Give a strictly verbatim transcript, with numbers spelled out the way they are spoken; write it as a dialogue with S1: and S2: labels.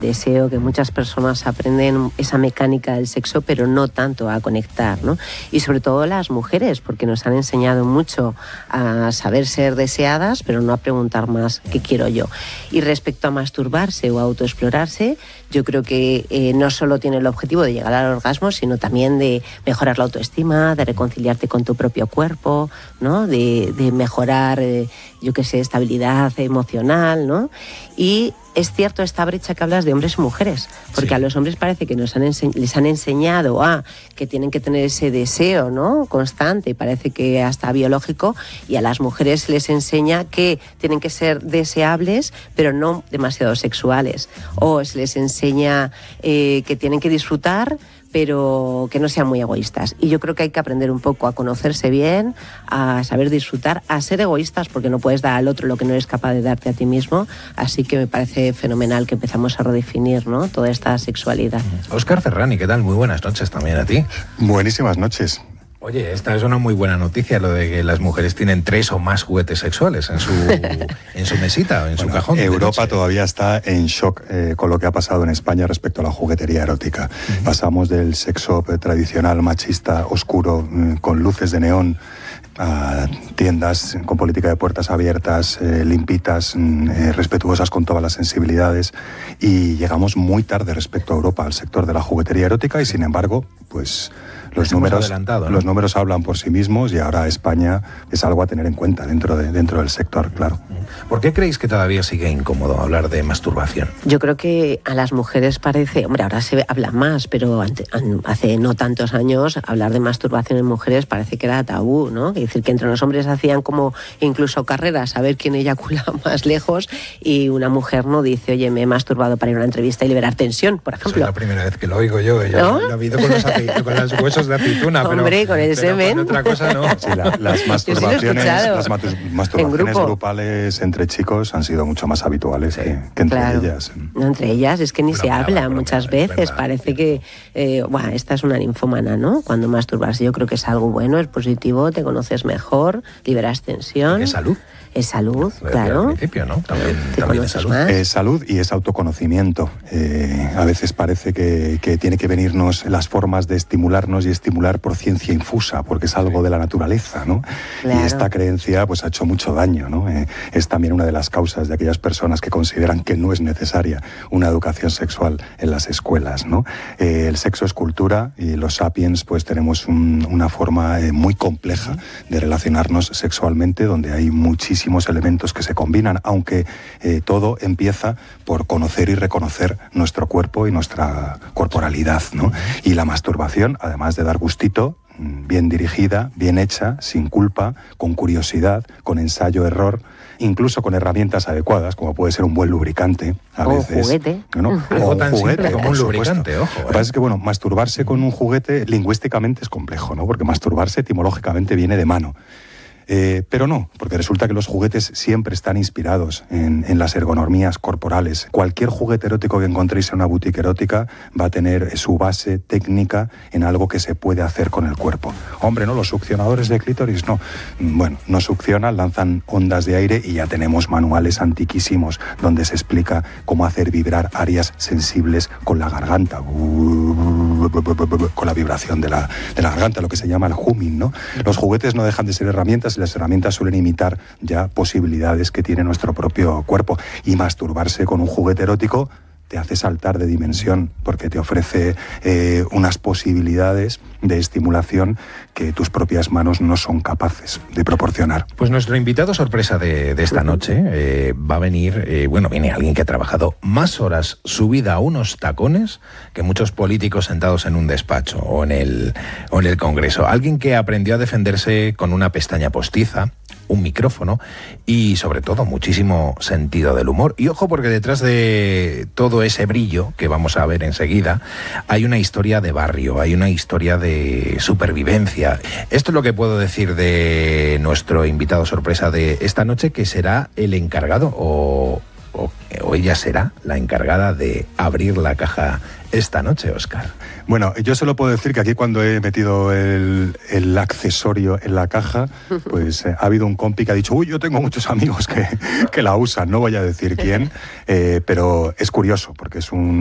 S1: Deseo que muchas personas aprenden esa mecánica del sexo, pero no tanto a conectar, ¿no? Y sobre todo las mujeres, porque nos han enseñado mucho a saber ser deseadas, pero no a preguntar más qué quiero yo. Y respecto a masturbarse o a autoexplorarse, yo creo que eh, no solo tiene el objetivo de llegar al orgasmo, sino también de mejorar la autoestima, de reconciliarte con tu propio cuerpo, ¿no? De, de mejorar, eh, yo qué sé, estabilidad emocional, ¿no? Y es cierto esta brecha que hablas de hombres y mujeres, porque sí. A los hombres parece que nos han ense- les han enseñado a que tienen que tener ese deseo, ¿no? Constante, y parece que hasta biológico, y a las mujeres les enseña que tienen que ser deseables, pero no demasiado sexuales, o se les enseña eh, que tienen que disfrutar, pero que no sean muy egoístas. Y yo creo que hay que aprender un poco a conocerse bien, a saber disfrutar, a ser egoístas, porque no puedes dar al otro lo que no eres capaz de darte a ti mismo. Así que me parece fenomenal que empezamos a redefinir, ¿no?, toda esta sexualidad.
S2: Óscar Ferrani, ¿qué tal? Muy buenas noches también a ti.
S3: Buenísimas noches.
S2: Oye, esta es una muy buena noticia, lo de que las mujeres tienen tres o más juguetes sexuales en su, en su mesita, en bueno, su cajón.
S3: Europa todavía está en shock eh, con lo que ha pasado en España respecto a la juguetería erótica. Uh-huh. Pasamos del sexo tradicional, machista, oscuro, con luces de neón, a tiendas con política de puertas abiertas, eh, limpitas, eh, respetuosas con todas las sensibilidades, y llegamos muy tarde respecto a Europa al sector de la juguetería erótica, y sin embargo, pues... Los números, ¿no? los números hablan por sí mismos, y ahora España es algo a tener en cuenta dentro, de, dentro del sector, claro.
S2: ¿Por qué creéis que todavía sigue incómodo hablar de masturbación?
S1: Yo creo que a las mujeres parece... Hombre, ahora se habla más, pero ante, hace no tantos años hablar de masturbación en mujeres parece que era tabú, ¿no? Es decir, que entre los hombres hacían como incluso carreras a ver quién eyacula más lejos, y una mujer no dice, oye, me he masturbado para ir a una entrevista y liberar tensión, por ejemplo.
S2: Es la primera vez que lo oigo yo, yo ¿no? Lo he oído con los, ace- con los huesos de aceituna, pero,
S1: Hombre, con el semen.
S2: Con otra cosa no.
S3: Sí, la, las masturbaciones, las masturbaciones grupales entre chicos han sido mucho más habituales sí. que, que entre
S1: claro.
S3: ellas.
S1: No, entre ellas es que ni
S2: bueno,
S1: se habla
S2: bueno,
S1: muchas
S2: bueno,
S1: veces.
S2: verdad,
S1: Parece que, eh, bueno, esta es una ninfómana, ¿no? Cuando masturbas, yo creo que es algo bueno, es positivo, te conoces mejor, liberas tensión.
S2: ¿Es salud?
S1: Es salud,
S2: Lo
S1: claro.
S2: Al principio, ¿no? También,
S1: ¿Te
S2: también es salud.
S3: Es salud y es autoconocimiento. Eh, a veces parece que, que tiene que venirnos las formas de estimularnos y estimular por ciencia infusa, porque es algo de la naturaleza, ¿no? Claro. Y esta creencia pues ha hecho mucho daño, ¿no? Eh, es también una de las causas de aquellas personas que consideran que no es necesaria una educación sexual en las escuelas, ¿no? Eh, el sexo es cultura, y los sapiens pues tenemos un, una forma eh, muy compleja de relacionarnos sexualmente, donde hay muchísimos elementos que se combinan, aunque eh, todo empieza por conocer y reconocer nuestro cuerpo y nuestra corporalidad, ¿no? Y la masturbación, además de dar gustito, bien dirigida, bien hecha, sin culpa, con curiosidad, con ensayo-error, incluso con herramientas adecuadas, como puede ser un buen lubricante, a
S1: o
S3: veces.
S1: Juguete.
S3: ¿No?
S2: Algo
S3: o un
S2: tan
S3: juguete,
S2: simple como un lubricante,
S3: supuesto.
S2: ojo. ¿eh?
S3: Lo que pasa es que, bueno, masturbarse con un juguete lingüísticamente es complejo, ¿no? Porque masturbarse etimológicamente viene de mano. Eh, pero no, porque resulta que los juguetes siempre están inspirados en, en las ergonomías corporales. Cualquier juguete erótico que encontréis en una boutique erótica va a tener su base técnica en algo que se puede hacer con el cuerpo. Hombre, ¿no? Los succionadores de clítoris, no. Bueno, no succionan, lanzan ondas de aire, y ya tenemos manuales antiquísimos donde se explica cómo hacer vibrar áreas sensibles con la garganta, con la vibración de la, de la garganta, lo que se llama el humming, ¿no? Los juguetes no dejan de ser herramientas, y las herramientas suelen imitar ya posibilidades que tiene nuestro propio cuerpo. Y masturbarse con un juguete erótico te hace saltar de dimensión, porque te ofrece eh, unas posibilidades de estimulación que tus propias manos no son capaces de proporcionar.
S2: Pues nuestro invitado sorpresa de, de esta noche eh, va a venir, eh, bueno, viene alguien que ha trabajado más horas subida a unos tacones que muchos políticos sentados en un despacho o en el, o en el Congreso. Alguien que aprendió a defenderse con una pestaña postiza, un micrófono y, sobre todo, muchísimo sentido del humor. Y ojo, porque detrás de todo ese brillo que vamos a ver enseguida hay una historia de barrio, hay una historia de supervivencia. Esto es lo que puedo decir de nuestro invitado sorpresa de esta noche, que será el encargado o o, o ella será la encargada de abrir la caja esta noche, Óscar.
S3: Bueno, yo solo puedo decir que aquí cuando he metido el, el accesorio en la caja, pues eh, ha habido un compi que ha dicho, uy, yo tengo muchos amigos que, que la usan, no voy a decir quién, eh, pero es curioso porque es un